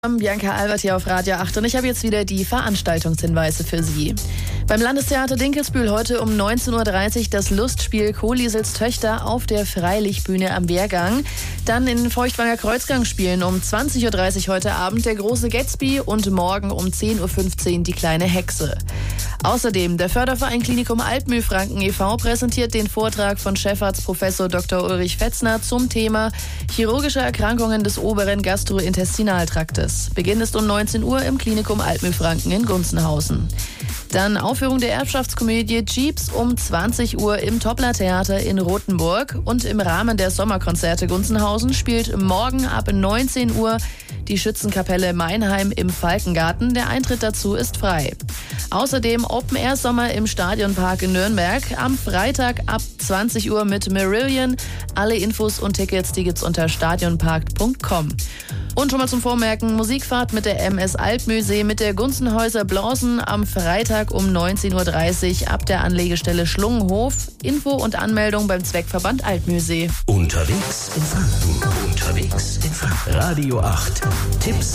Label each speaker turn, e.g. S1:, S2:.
S1: Bianca Albert hier auf Radio 8 und ich habe jetzt wieder die Veranstaltungshinweise für Sie. Beim Landestheater Dinkelsbühl heute um 19.30 Uhr das Lustspiel Kohliesels Töchter auf der Freilichtbühne am Wehrgang. Dann in Feuchtwanger Kreuzgang spielen um 20.30 Uhr heute Abend der große Gatsby und morgen um 10.15 Uhr die kleine Hexe. Außerdem der Förderverein Klinikum Altmühlfranken e.V. präsentiert den Vortrag von Chefarzt Professor Dr. Ulrich Fetzner zum Thema chirurgische Erkrankungen des oberen Gastrointestinaltraktes. Beginn ist um 19 Uhr im Klinikum Altmühlfranken in Gunzenhausen. Dann Aufführung der Erbschaftskomödie Jeeps um 20 Uhr im Toppler Theater in Rothenburg. Und im Rahmen der Sommerkonzerte Gunzenhausen spielt morgen ab 19 Uhr die Schützenkapelle Meinheim im Falkengarten. Der Eintritt dazu ist frei. Außerdem Open-Air-Sommer im Stadionpark in Nürnberg. Am Freitag ab 20 Uhr mit Marillion. Alle Infos und Tickets, die gibt's unter stadionpark.com. Und schon mal zum Vormerken, Musikfahrt mit der MS Altmühlsee mit der Gunzenhäuser Blausen am Freitag um 19.30 Uhr ab der Anlegestelle Schlungenhof. Info und Anmeldung beim Zweckverband Altmühlsee.
S2: Unterwegs in Franken. Radio 8. Tipps